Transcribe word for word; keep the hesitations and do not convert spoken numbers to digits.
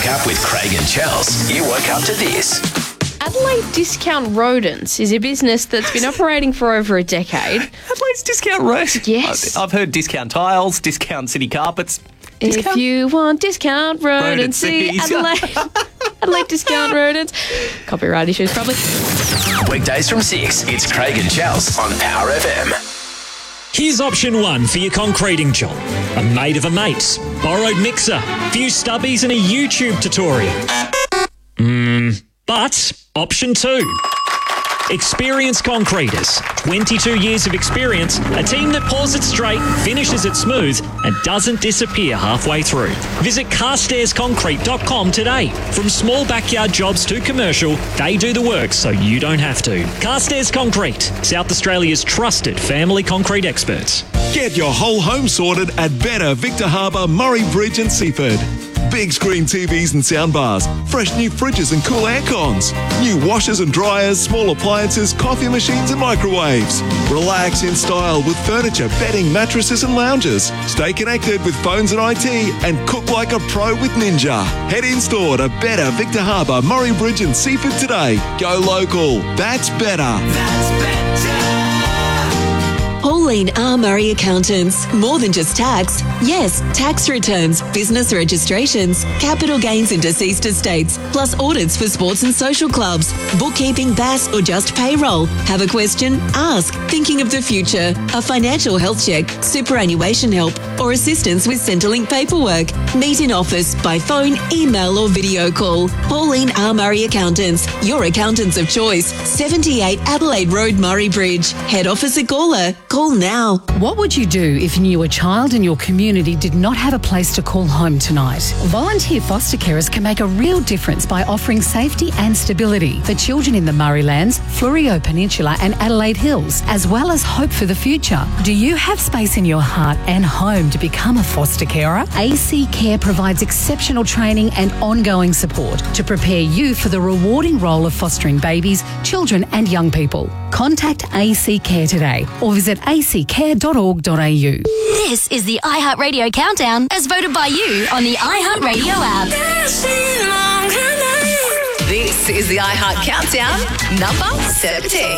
wake up with Craig and Chels. You woke up to this. Adelaide Discount Rodents is a business that's been operating for over a decade. Adelaide's Discount Rodents? Yes. I've heard discount tiles, discount city carpets. Discount? If you want discount rodents, see Adelaide, Adelaide Discount Rodents. Copyright issues, probably. Weekdays from six, it's Craig and Chels on Power F M. Here's option one for your concreting job. A mate of a mate, borrowed mixer, few stubbies and a YouTube tutorial. Mmm, but option two. Experienced concreters, twenty-two years of experience, a team that pours it straight, finishes it smooth and doesn't disappear halfway through. Visit carstairs concrete dot com today. From small backyard jobs to commercial, they do the work so you don't have to. Carstairs Concrete, South Australia's trusted family concrete experts. Get your whole home sorted at Better Victor Harbour, Murray Bridge and Seaford. Big screen T Vs and soundbars, fresh new fridges and cool air cons, new washers and dryers, small appliances, coffee machines and microwaves. Relax in style with furniture, bedding, mattresses and lounges. Stay connected with phones and I T and cook like a pro with Ninja. Head in store to Better Victor Harbour, Murray Bridge and Seaford today. Go local. That's better. That's better. Pauline R. Murray Accountants. More than just tax. Yes, tax returns, business registrations, capital gains in deceased estates, plus audits for sports and social clubs, bookkeeping, B A S, or just payroll. Have a question? Ask. Thinking of the future? A financial health check, superannuation help, or assistance with Centrelink paperwork? Meet in office, by phone, email, or video call. Pauline R. Murray Accountants. Your accountants of choice. seventy-eight Adelaide Road, Murray Bridge. Head office at Gawler. Call now. What would you do if you knew a child in your community did not have a place to call home tonight? Volunteer foster carers can make a real difference by offering safety and stability for children in the Murraylands, Fleurieu Peninsula and Adelaide Hills, as well as hope for the future. Do you have space in your heart and home to become a foster carer? A C Care provides exceptional training and ongoing support to prepare you for the rewarding role of fostering babies, children and young people. Contact A C Care today or visit a c care dot org dot a u. This is the iHeartRadio Countdown, as voted by you on the iHeartRadio app. This is the iHeart Countdown, number seventeen.